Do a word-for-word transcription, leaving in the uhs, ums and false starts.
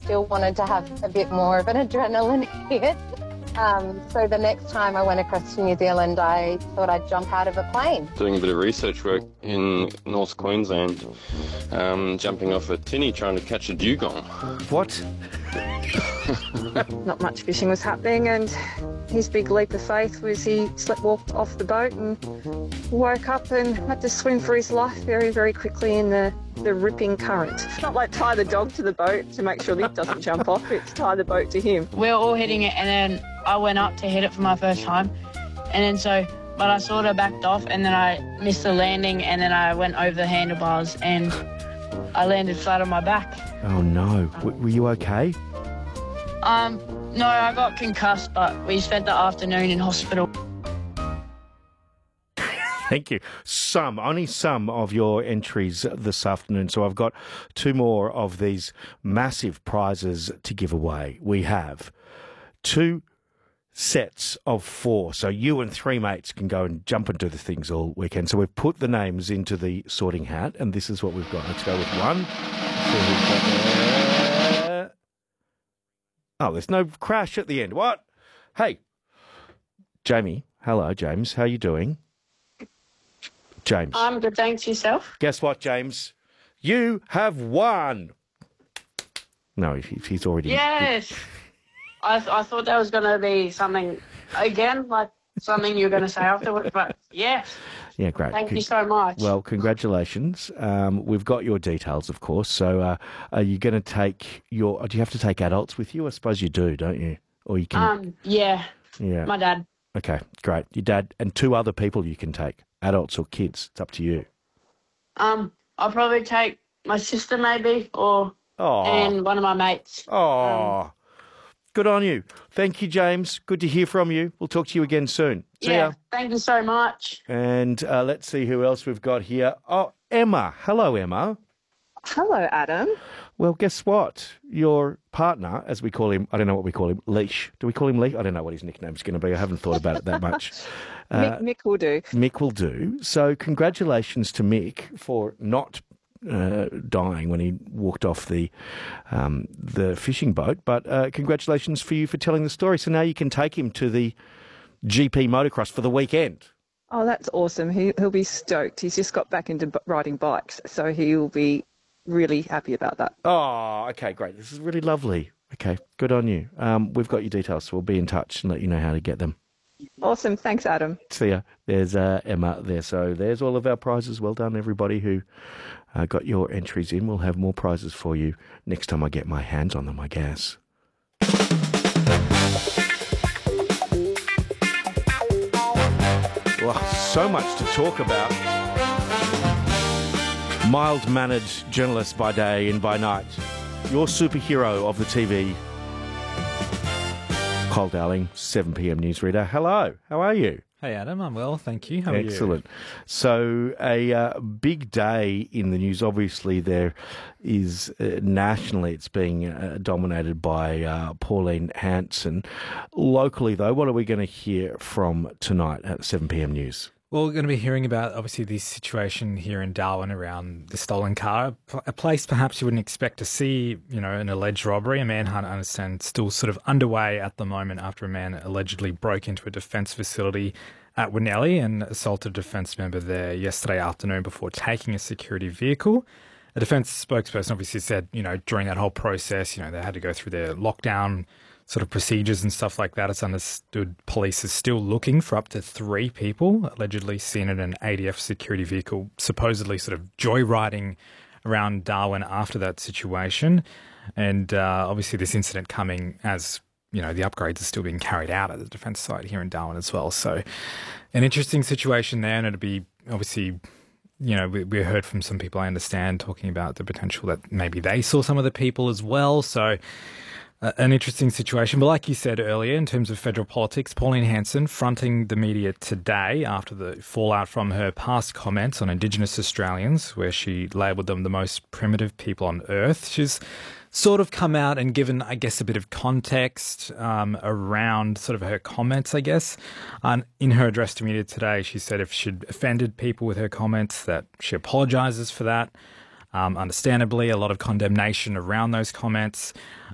still wanted to have a bit more of an adrenaline hit. Um, so the next time I went across to New Zealand, I thought I'd jump out of a plane. Doing a bit of research work in North Queensland, um, jumping off a tinny trying to catch a dugong. What? Not much fishing was happening, and his big leap of faith was he sleptwalked off the boat and woke up and had to swim for his life very, very quickly in the, the ripping current. It's not like tie the dog to the boat to make sure Nick doesn't jump off, it's tie the boat to him. We were all hitting it, and then I went up to hit it for my first time, and then so, but I sort of backed off, and then I missed the landing, and then I went over the handlebars, and I landed flat on my back. Oh no, w- were you okay? Um, no, I got concussed, but we spent the afternoon in hospital. Thank you. Some, only some of your entries this afternoon. So I've got two more of these massive prizes to give away. We have two sets of four. So you and three mates can go and jump and do the things all weekend. So we've put the names into the sorting hat, and this is what we've got. Let's go with one. See who's got there. Oh, there's no crash at the end. What? Hey, Jamie. Hello, James. How you doing? James. I'm good, thanks. Yourself? Guess what, James? You have won. No, he, he's already... Yes. I, th- I thought that was going to be something, again, like something you were going to say afterwards, but yes. Yeah, great. Thank Con- you so much. Well, congratulations. Um, we've got your details, of course. So uh, are you going to take your... Do you have to take adults with you? I suppose you do, don't you? Or you can... Um, yeah. Yeah. My dad. Okay, great. Your dad and two other people you can take, adults or kids. It's up to you. Um, I'll probably take my sister maybe, or Oh. and one of my mates. Oh, Um, good on you. Thank you, James. Good to hear from you. We'll talk to you again soon. See yeah, ya. thank you so much. And uh, let's see who else we've got here. Oh, Emma. Hello, Emma. Hello, Adam. Well, guess what? Your partner, as we call him, I don't know what we call him, Leash. Do we call him Leash? I don't know what his nickname's going to be. I haven't thought about it that much. Mick, Mick will do. Mick will do. So congratulations to Mick for not uh, dying when he walked off the um, the fishing boat. But uh, congratulations for you for telling the story. So now you can take him to the G P motocross for the weekend. Oh, that's awesome. He, he'll be stoked. He's just got back into b- riding bikes, so he'll be really happy about that. Oh, okay, great. This is really lovely. Okay, good on you. Um, we've got your details, so we'll be in touch and let you know how to get them. Awesome. Thanks, Adam. See ya. There's uh, Emma there. So there's all of our prizes. Well done, everybody who uh, got your entries in. We'll have more prizes for you next time I get my hands on them, I guess. Well, so much to talk about. Mild-mannered journalist by day and by night. Your superhero of the T V. Cole Darling, seven p.m. newsreader. Hello, how are you? Hey Adam, I'm well, thank you. How are Excellent. you? So a uh, big day in the news. Obviously, there is uh, nationally it's being uh, dominated by uh, Pauline Hanson. Locally, though, what are we going to hear from tonight at seven p.m. news? Well, we're going to be hearing about, obviously, this situation here in Darwin around the stolen car, a place perhaps you wouldn't expect to see, you know, an alleged robbery. A manhunt, I understand, still sort of underway at the moment after a man allegedly broke into a defence facility at Winnelly and assaulted a defence member there yesterday afternoon before taking a security vehicle. A defence spokesperson obviously said, you know, during that whole process, you know, they had to go through their lockdown sort of procedures and stuff like that. It's understood police are still looking for up to three people allegedly seen in an A D F security vehicle, supposedly sort of joyriding around Darwin after that situation. And uh, obviously this incident coming as, you know, the upgrades are still being carried out at the defence site here in Darwin as well. So an interesting situation there, and it'd be obviously, you know, we, we heard from some people, I understand, talking about the potential that maybe they saw some of the people as well. So Uh, an interesting situation. But like you said earlier, in terms of federal politics, Pauline Hanson fronting the media today after the fallout from her past comments on Indigenous Australians, where she labelled them the most primitive people on earth. She's sort of come out and given, I guess, a bit of context um, around sort of her comments, I guess. Um, in her address to media today, she said if she'd offended people with her comments, that she apologises for that. Um, understandably, a lot of condemnation around those comments.